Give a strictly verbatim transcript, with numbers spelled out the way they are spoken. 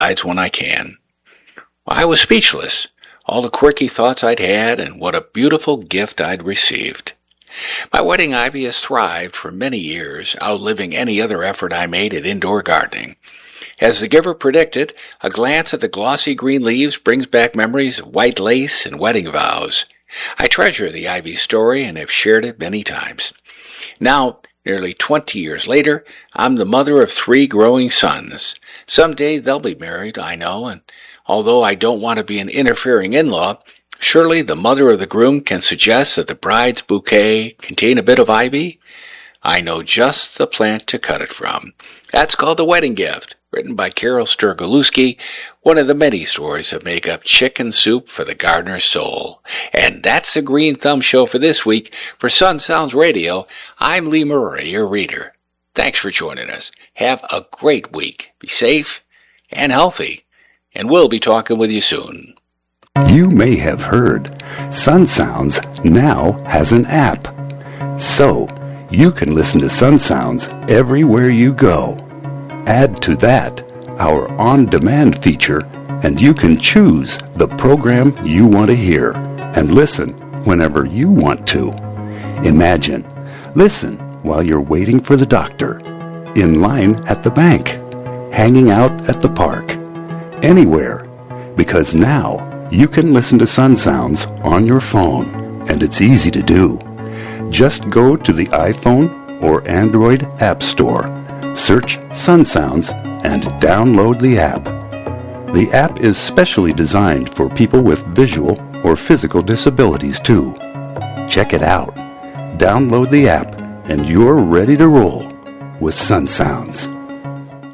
decides when I can. I was speechless, all the quirky thoughts I'd had, and what a beautiful gift I'd received. My wedding ivy has thrived for many years, outliving any other effort I made at indoor gardening. As the giver predicted, a glance at the glossy green leaves brings back memories of white lace and wedding vows. I treasure the ivy story and have shared it many times. Now, nearly twenty years later, I'm the mother of three growing sons. Someday they'll be married, I know, and although I don't want to be an interfering in-law, surely the mother of the groom can suggest that the bride's bouquet contain a bit of ivy? I know just the plant to cut it from. That's called The Wedding Gift, written by Carol Sturgalewski, one of the many stories that make up Chicken Soup for the Gardener's Soul. And that's the Green Thumb Show for this week. For Sun Sounds Radio, I'm Lee Murray, your reader. Thanks for joining us. Have a great week. Be safe and healthy. And we'll be talking with you soon. You may have heard Sun Sounds now has an app. So, you can listen to Sun Sounds everywhere you go. Add to that our on-demand feature, and you can choose the program you want to hear and listen whenever you want to. Imagine, listen while you're waiting for the doctor, in line at the bank, hanging out at the park, anywhere, because now you can listen to Sun Sounds on your phone, and it's easy to do. Just go to the iPhone or Android App Store, search Sun Sounds, and download the app. The app is specially designed for people with visual or physical disabilities too. Check it out. Download the app, and you're ready to roll with Sun Sounds.